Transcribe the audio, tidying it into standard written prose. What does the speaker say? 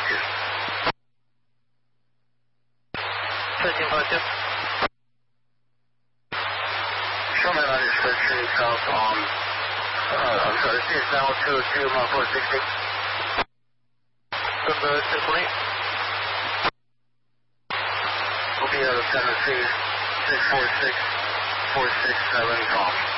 you. 1352. Showman on your spreadsheet south on, I'm sorry, this is now 202, Mach 460. Number 248. We'll be out of Tennessee, 646, 467, call.